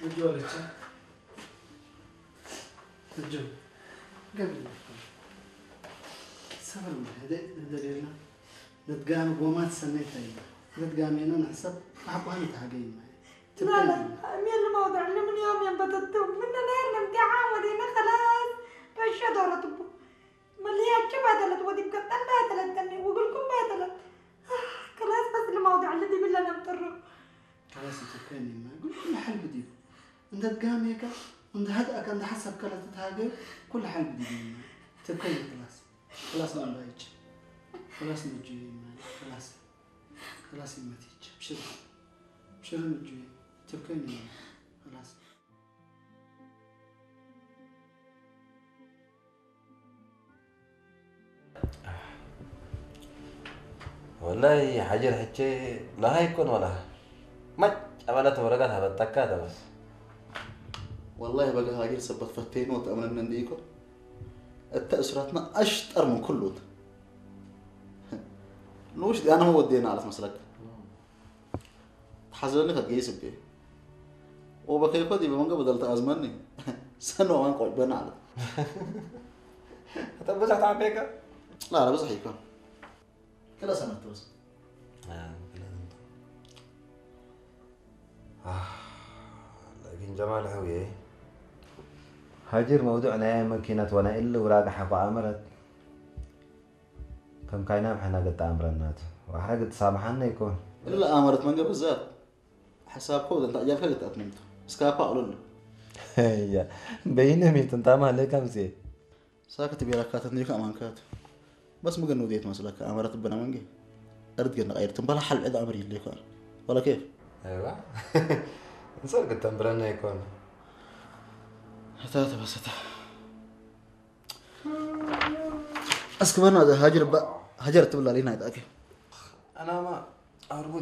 الجوالة الجو قبل سفر من هذا دليلنا نتقام قومات سنتين نتقام هنا نحسب أحب أنا تحقين لا لا أمير الموضوع اللي من يوم ينبتتوب من نهار امتحان ودينا خلاص بشا دورة تبو مليات شو بادلت ودي بقطن بادلت تاني وقولكم بادلت خلاص بس الموضوع اللي دي بالله نمطره خلاص تكاني ما قول كل حال بدي انت تقام هيك انت هدأك انت حسب كلا تتهاجر كل حال بدي تكاني خلاص ما بايج خلاص نجي خلاص ما تيجي بشر نجي تكاني خلاص والله حجر حكي لا يكون ولا ما عملت ورقتها بتكاده بس والله بقى هاجر سبت فتين وتأمن من ديكو التأثيراتنا أشطر من كله نوش دي أنا هو ودينا على مسلك حزنني قد جيس بيه وبكيف دي بمانجا بدلت أزمني سنة وان قوي بنا على طب بس هتعمل لا بس حيكون كلا سنة توس لكن جمال هوي هاجر موضوعنا ماكينة وانا إلا وراقة حقا عمرت كم كاينا محنا قد عمرنات وحاجة تسامحنا يكون إلا أمرت مانجا بالذات حساب كود أنت أجاب كده تأتمنته سكابا أقول له هيا بينا ميت انت ما عليك امسي ساكت بيراكات نيك أمانكات بس مجنو ديت مسلك أمرت بنا مانجا أرد جنا غير تنبلا حل عد أمري اللي كان ولا كيف ايوه نصير قد تنبرنا يكون هتا بس هتا أسكبنا هذا هاجر هاجرت بالله لينا هذا انا ما أربط